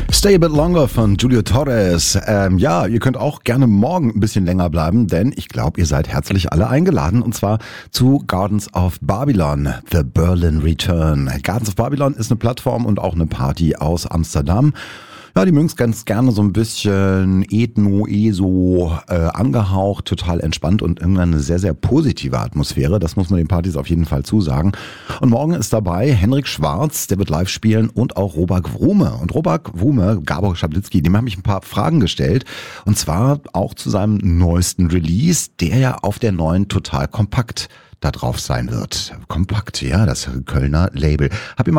Stay a Bit Longer von Julio Torres. Ja, ihr könnt auch gerne morgen ein bisschen länger bleiben, denn ich glaube, ihr seid herzlich alle eingeladen, und zwar zu Gardens of Babylon, The Berlin Return. Gardens of Babylon ist eine Plattform und auch eine Party aus Amsterdam. Ja, die mögen es ganz gerne so ein bisschen Ethno, angehaucht, total entspannt und irgendwann eine sehr, sehr positive Atmosphäre. Das muss man den Partys auf jeden Fall zusagen. Und morgen ist dabei Henrik Schwarz, der wird live spielen, und auch Robak Wrume. Und Robak Wrume, Gabor Schablitzky, dem habe ich ein paar Fragen gestellt. Und zwar auch zu seinem neuesten Release, der ja auf der neuen Total Kompakt da drauf sein wird. Kompakt, ja, das Kölner Label. Hab ihm mal